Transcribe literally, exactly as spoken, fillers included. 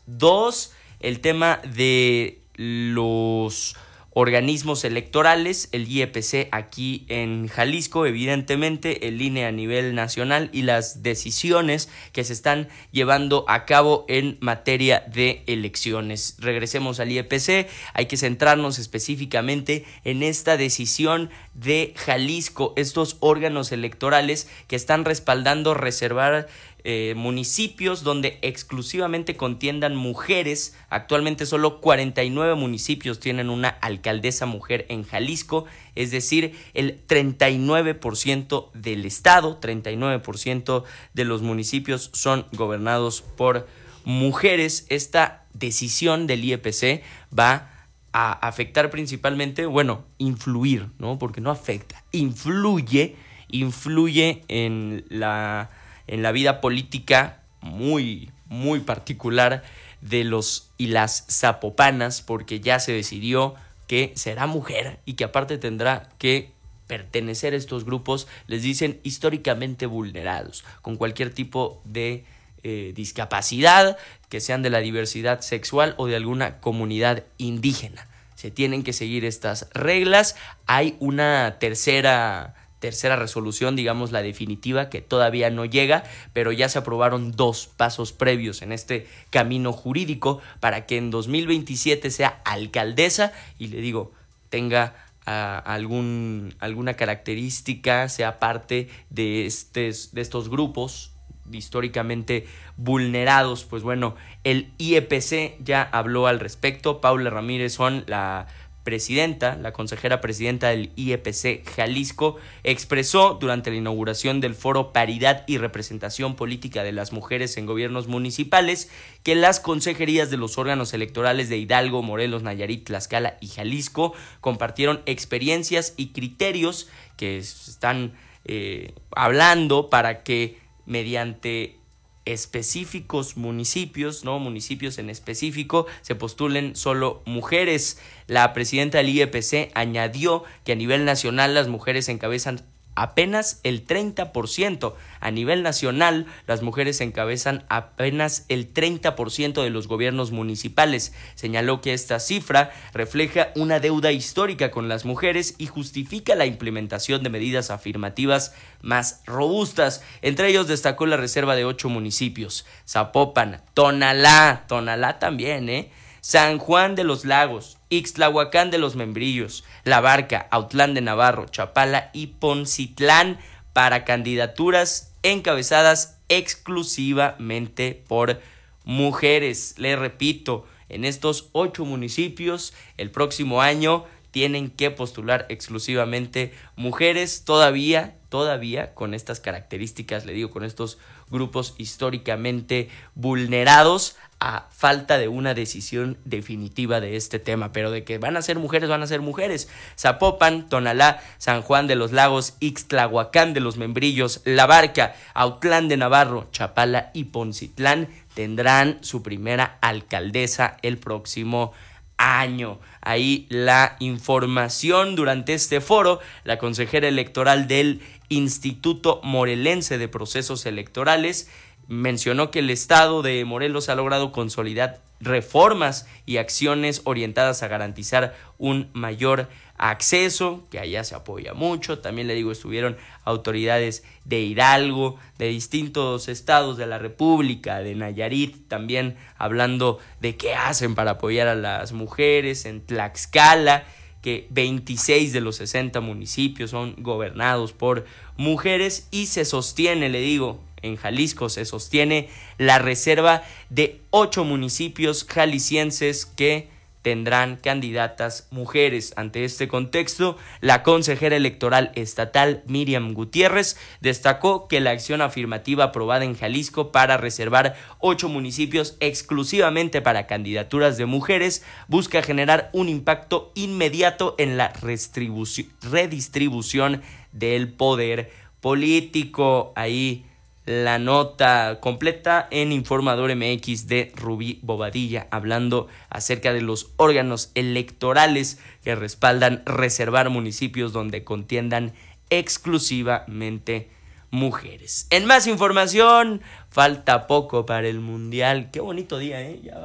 Dos, el tema de los organismos electorales, el I E P C aquí en Jalisco, evidentemente el I N E a nivel nacional y las decisiones que se están llevando a cabo en materia de elecciones. Regresemos al I E P C, hay que centrarnos específicamente en esta decisión de Jalisco, estos órganos electorales que están respaldando reservar Eh, municipios donde exclusivamente contiendan mujeres. Actualmente solo cuarenta y nueve municipios tienen una alcaldesa mujer en Jalisco, es decir, el treinta y nueve por ciento del estado, treinta y nueve por ciento de los municipios son gobernados por mujeres. Esta decisión del I E P C va a afectar principalmente, bueno, influir, ¿no? Porque no afecta, influye, influye en la en la vida política muy, muy particular de los y las zapopanas, porque ya se decidió que será mujer y que aparte tendrá que pertenecer a estos grupos, les dicen históricamente vulnerados, con cualquier tipo de eh, discapacidad, que sean de la diversidad sexual o de alguna comunidad indígena. Se tienen que seguir estas reglas. Hay una tercera... tercera resolución, digamos la definitiva, que todavía no llega, pero ya se aprobaron dos pasos previos en este camino jurídico para que en dos mil veintisiete sea alcaldesa y le digo, tenga uh, algún, alguna característica, sea parte de, estes, de estos grupos históricamente vulnerados. Pues bueno, el I E P C ya habló al respecto. Paula Ramírez Son, la presidenta, la consejera presidenta del I E P C Jalisco, expresó durante la inauguración del foro Paridad y Representación Política de las Mujeres en Gobiernos Municipales que las consejerías de los órganos electorales de Hidalgo, Morelos, Nayarit, Tlaxcala y Jalisco compartieron experiencias y criterios que están eh, hablando para que mediante específicos municipios, ¿no? Municipios en específico, se postulen solo mujeres. La presidenta del I E P C añadió que a nivel nacional las mujeres encabezan apenas el treinta por ciento. A nivel nacional, las mujeres encabezan apenas el treinta por ciento de los gobiernos municipales. Señaló que esta cifra refleja una deuda histórica con las mujeres y justifica la implementación de medidas afirmativas más robustas. Entre ellos destacó la reserva de ocho municipios: Zapopan, Tonalá, Tonalá también, ¿eh? San Juan de los Lagos, Ixtlahuacán de los Membrillos, La Barca, Autlán de Navarro, Chapala y Poncitlán para candidaturas encabezadas exclusivamente por mujeres. Le repito, en estos ocho municipios el próximo año tienen que postular exclusivamente mujeres, todavía, todavía con estas características, le digo, con estos grupos históricamente vulnerados, a falta de una decisión definitiva de este tema, pero de que van a ser mujeres, van a ser mujeres. Zapopan, Tonalá, San Juan de los Lagos, Ixtlahuacán de los Membrillos, La Barca, Autlán de Navarro, Chapala y Poncitlán tendrán su primera alcaldesa el próximo año. Ahí la información durante este foro. La consejera electoral del Instituto Morelense de Procesos Electorales mencionó que el estado de Morelos ha logrado consolidar reformas y acciones orientadas a garantizar un mayor acceso, que allá se apoya mucho. También le digo, estuvieron autoridades de Hidalgo, de distintos estados de la República, de Nayarit, también hablando de qué hacen para apoyar a las mujeres. En Tlaxcala, que veintiséis de los sesenta municipios son gobernados por mujeres, y se sostiene, le digo, en Jalisco se sostiene la reserva de ocho municipios jaliscienses que tendrán candidatas mujeres. Ante este contexto, la consejera electoral estatal Miriam Gutiérrez destacó que la acción afirmativa aprobada en Jalisco para reservar ocho municipios exclusivamente para candidaturas de mujeres busca generar un impacto inmediato en la redistribución del poder político. Ahí la nota completa en Informador M X de Rubí Bobadilla, hablando acerca de los órganos electorales que respaldan reservar municipios donde contiendan exclusivamente mujeres. En más información, falta poco para el Mundial. Qué bonito día, ¿eh? Ya